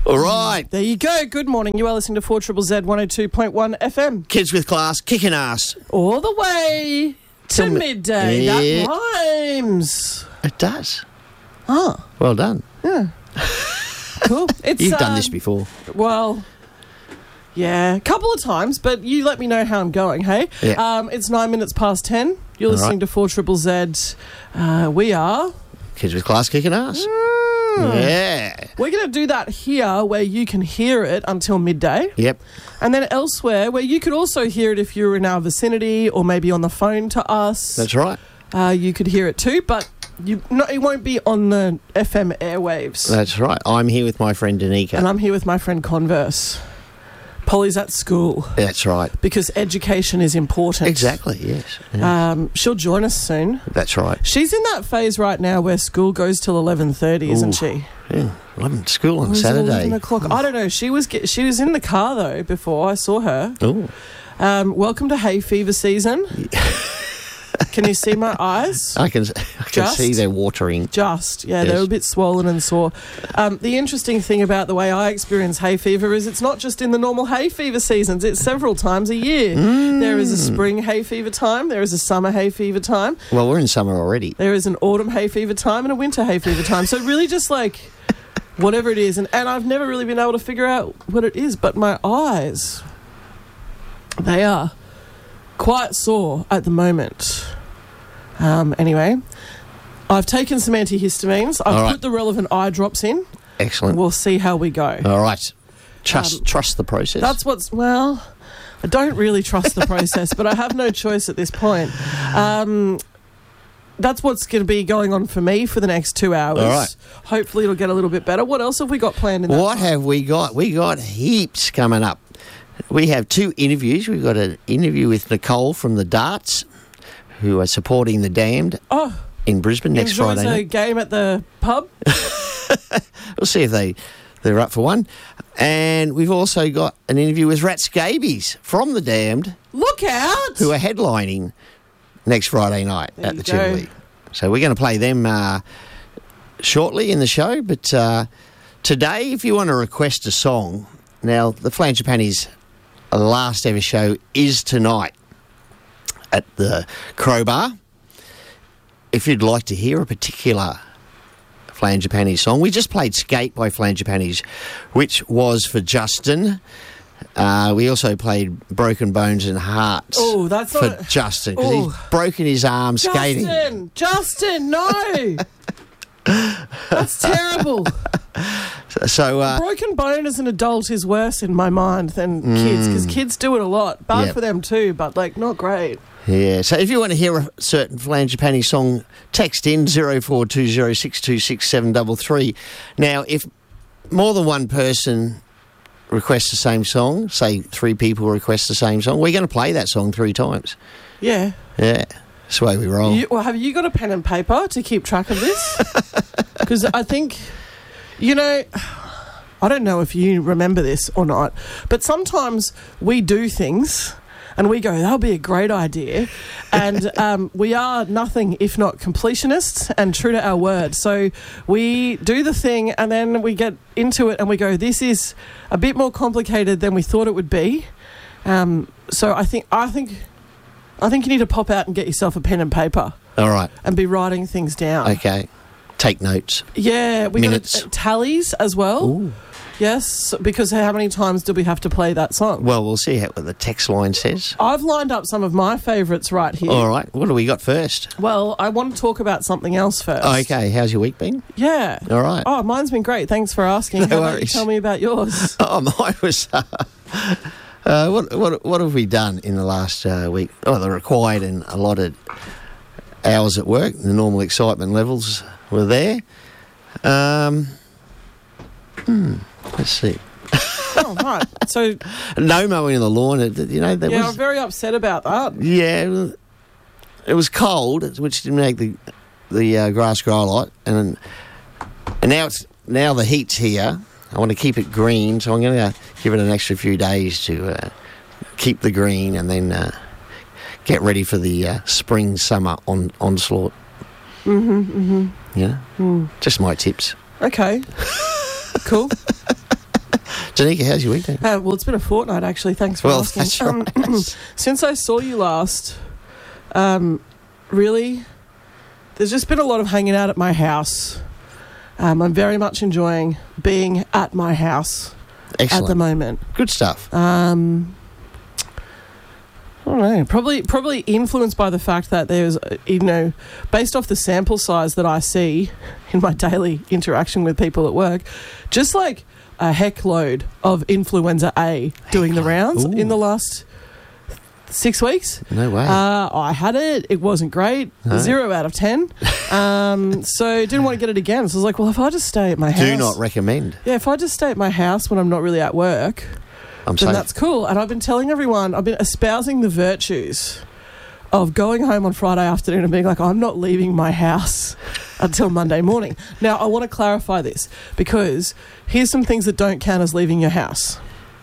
All right. There you go. Good morning. You are listening to 4ZZZ 102.1 FM. Kids with Class, kicking ass. All the way to midday. Yeah. That rhymes. It does. Oh. Well done. Yeah. Cool. You've done this before. Well, yeah, a couple of times, but you let me know how I'm going, hey? Yeah. It's 9 minutes past 10. You're listening to 4ZZZ. We are... Kids with Class, kicking ass. Yeah. We're going to do that here where you can hear it until midday. Yep. And then elsewhere where you could also hear it if you're in our vicinity or maybe on the phone to us. That's right. You could hear it too, but it won't be on the FM airwaves. That's right. I'm here with my friend Danica. And I'm here with my friend Converse. Polly's at school. That's right. Because education is important. Exactly, yes. Yeah. She'll join us soon. That's right. She's in that phase right now where school goes till 11:30, isn't she? Yeah. I'm at school on Or is it Saturday. 11 o'clock? I don't know. She was in the car, though, before I saw her. Oh. Welcome to hay fever season. Can you see my eyes? I can see they're watering. Just, yeah, Yes. they're a bit swollen and sore. The interesting thing about the way I experience hay fever is it's not just in the normal hay fever seasons, it's several times a year. There is a spring hay fever time, there is a summer hay fever time. Well, we're in summer already. There is an autumn hay fever time and a winter hay fever time. So really just like whatever it is. And I've never really been able to figure out what it is, but my eyes, they are quite sore at the moment. Anyway, I've taken some antihistamines. I've put the relevant eye drops in. Excellent. We'll see how we go. All right. Trust the process. I don't really trust the process, but I have no choice at this point. That's what's going to be going on for me for the next 2 hours. All right. Hopefully it'll get a little bit better. What else have we got planned in that What time? have we got? We got heaps coming up. We have 2 interviews. We've got an interview with Nicole from the Darts, who are supporting the Damned in Brisbane next Friday Enjoys a night. game at the pub. We'll see if they're up for one. And we've also got an interview with Rat Scabies from the Damned, Look out! who are headlining next Friday night There at you the go. Tivoli. So we're going to play them shortly in the show. But today, if you want to request a song, now the Flangipanis last ever show is tonight at the Crowbar. If you'd like to hear a particular Flangipanis song, we just played Skate by Flangipanis, which was for Justin. We also played Broken Bones and Hearts for Justin, because he's broken his arm skating. Justin, no! That's terrible. So Broken bone as an adult is worse in my mind than kids, because kids do it a lot. Bad for them too, but not great. Yeah, so if you want to hear a certain Flangipani song, text in 0420626733. Now, if more than one person requests the same song, say 3 people request the same song, we're going to play that song 3 times. Yeah. Yeah, that's the way we roll. Have you got a pen and paper to keep track of this? Because I think, I don't know if you remember this or not, but sometimes we do things and we go, that'll be a great idea. And we are nothing if not completionists and true to our word. So we do the thing and then we get into it and we go, this is a bit more complicated than we thought it would be. So I think you need to pop out and get yourself a pen and paper. All right. And be writing things down. Okay. Take notes. Yeah. We Minutes. got tallies as well. Ooh. Yes, because how many times do we have to play that song? Well, we'll see what the text line says. I've lined up some of my favourites right here. All right. What do we got first? Well, I want to talk about something else first. Okay. How's your week been? Yeah. All right. Oh, mine's been great. Thanks for asking. No How about you worries. tell me about yours? Oh, mine was... what have we done in the last week? Oh, the required and allotted hours at work. The normal excitement levels were there. Let's see. Oh, right. So, No mowing of the lawn. I'm very upset about that. Yeah, it was cold, which didn't make the grass grow a lot, and now the heat's here. I want to keep it green, so I'm going to give it an extra few days to keep the green, and then get ready for the spring summer onslaught. Yeah, just my tips. Okay. Cool. Danica, how's your week been? Well, it's been a fortnight, actually. Thanks for asking. That's right. Since I saw you last, really, there's just been a lot of hanging out at my house. I'm very much enjoying being at my house Excellent. at the moment. Good stuff. I don't know. Probably influenced by the fact that there's, based off the sample size that I see in my daily interaction with people at work, just like a heck load of influenza A doing the rounds in the last 6 weeks. No way. I had it. It wasn't great. No. 0 out of 10. So didn't want to get it again. So I was like, well, if I just stay at my house. Do not recommend. Yeah, if I just stay at my house when I'm not really at work, I'm then safe. that's cool. And I've been telling everyone, I've been espousing the virtues of going home on Friday afternoon and being like, I'm not leaving my house until Monday morning. Now, I want to clarify this because here's some things that don't count as leaving your house.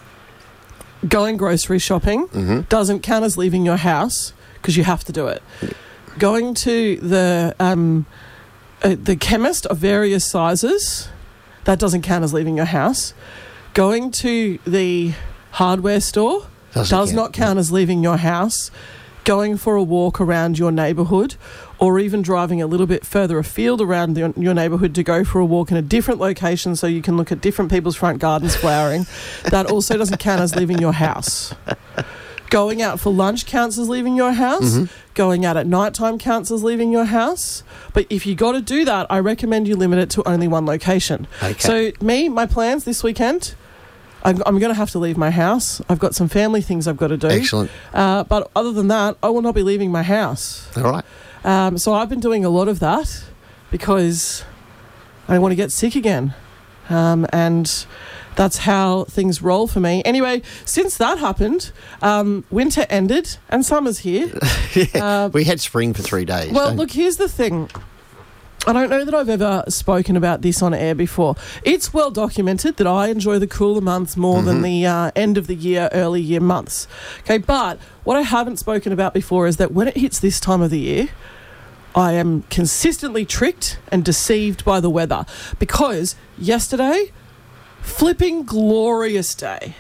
Going grocery shopping doesn't count as leaving your house because you have to do it. Going to the chemist of various sizes, that doesn't count as leaving your house. Going to the hardware store does not count as leaving your house. Going for a walk around your neighbourhood or even driving a little bit further afield around your neighbourhood to go for a walk in a different location so you can look at different people's front gardens flowering, that also doesn't count as leaving your house. Going out for lunch counts as leaving your house. Going out at night time counts as leaving your house. But if you got to do that, I recommend you limit it to only one location. Okay. So my plans this weekend, I'm going to have to leave my house. I've got some family things I've got to do. Excellent. But other than that, I will not be leaving my house. All right. So I've been doing a lot of that because I don't want to get sick again. And that's how things roll for me. Anyway, since that happened, winter ended and summer's here. We had spring for 3 days. Well, look, here's the thing. I don't know that I've ever spoken about this on air before. It's well documented that I enjoy the cooler months more than the end of the year, early year months. Okay, but what I haven't spoken about before is that when it hits this time of the year, I am consistently tricked and deceived by the weather because yesterday, flipping glorious day.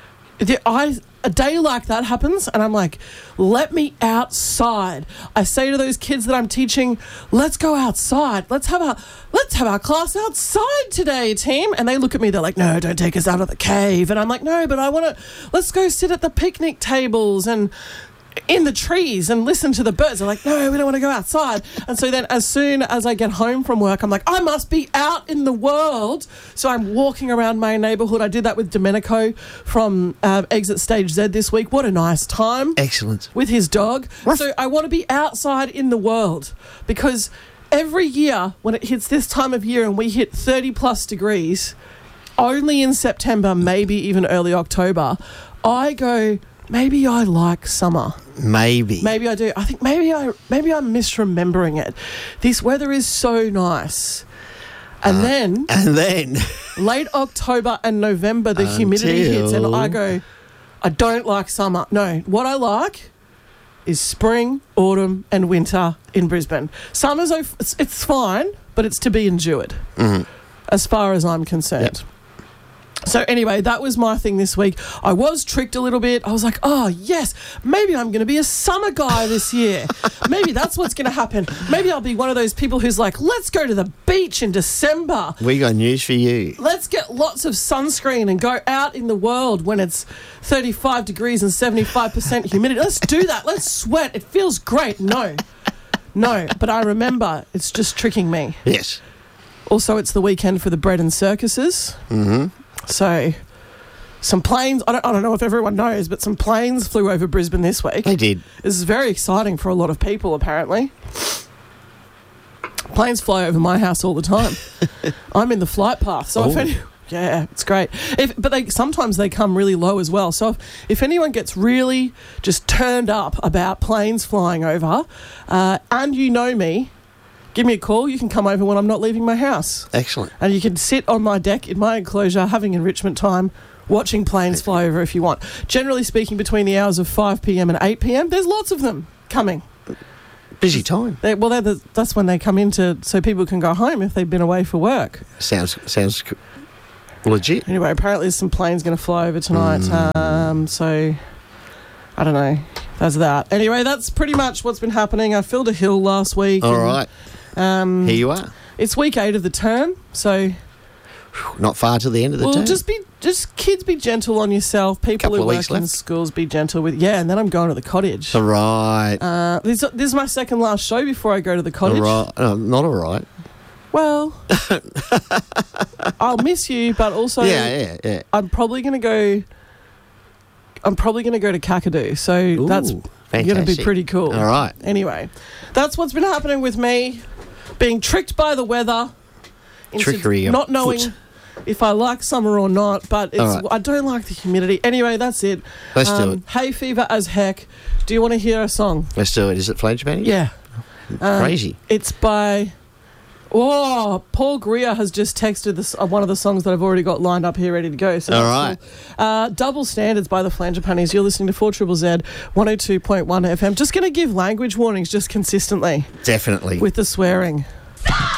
A day like that happens and I'm like, let me outside. I say to those kids that I'm teaching, let's go outside. Let's have our class outside today, team. And they look at me, they're like, no, don't take us out of the cave. And I'm like, no, but let's go sit at the picnic tables and in the trees and listen to the birds. They're like, no, we don't want to go outside. And so then as soon as I get home from work, I'm like, I must be out in the world. So I'm walking around my neighbourhood. I did that with Domenico from Exit Stage Z this week. What a nice time. Excellent. With his dog. So I want to be outside in the world because every year when it hits this time of year and we hit 30 plus degrees, only in September, maybe even early October, I go, maybe I like summer. Maybe I do. I think maybe I'm misremembering it. This weather is so nice. And then late October and November, the humidity hits and I go, I don't like summer. No, what I like is spring, autumn and winter in Brisbane. Summer's, it's fine, but it's to be endured as far as I'm concerned. Yep. So anyway, that was my thing this week. I was tricked a little bit. I was like, oh, yes, maybe I'm going to be a summer guy this year. Maybe that's what's going to happen. Maybe I'll be one of those people who's like, let's go to the beach in December. We got news for you. Let's get lots of sunscreen and go out in the world when it's 35 degrees and 75% humidity. Let's do that. Let's sweat. It feels great. No, but I remember it's just tricking me. Yes. Also, it's the weekend for the bread and circuses. So, some planes, I don't know if everyone knows, but some planes flew over Brisbane this week. They did. This is very exciting for a lot of people, apparently. Planes fly over my house all the time. I'm in the flight path. So, yeah, it's great. But sometimes they come really low as well. So, if anyone gets really just turned up about planes flying over, and you know me, give me a call. You can come over when I'm not leaving my house. Excellent. And you can sit on my deck in my enclosure having enrichment time, watching planes fly over if you want. Generally speaking, between the hours of 5 p.m. and 8 p.m, there's lots of them coming. Busy time. That's when they come in so people can go home if they've been away for work. Sounds Legit. Anyway, apparently there's some planes going to fly over tonight. So, I don't know. That's that. Anyway, that's pretty much what's been happening. I filled a hill last week. All right. Here you are. It's week 8 of the term, so... Not far to the end of the term. Just kids, be gentle on yourself. People Couple who of work weeks in left. schools, be gentle with... Yeah, and then I'm going to the cottage. All right. This is my second last show before I go to the cottage. All right. Not all right. Well, I'll miss you, but also... Yeah. I'm probably going to go to Kakadu, so that's going to be pretty cool. All right. Anyway, that's what's been happening with me, being tricked by the weather, Trickery of not knowing foot. if I like summer or not, but All right. I don't like the humidity. Anyway, that's it. Let's do it. Hay fever as heck. Do you want to hear a song? Let's do it. Is it Flange Panties? Yeah. Crazy. It's by... Oh, Paul Greer has just texted this one of the songs that I've already got lined up here ready to go. So All that's right. cool. Double Standards by the Flangipanis. You're listening to 4ZZZ 102.1 FM. Just going to give language warnings just consistently Definitely. with the swearing.